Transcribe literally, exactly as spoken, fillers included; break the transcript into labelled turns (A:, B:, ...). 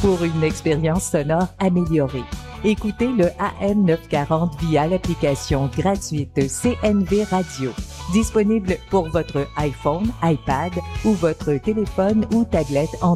A: pour une expérience sonore améliorée. Écoutez le A M neuf cent quarante via l'application gratuite C N V Radio, disponible pour votre iPhone, iPad ou votre téléphone ou tablette en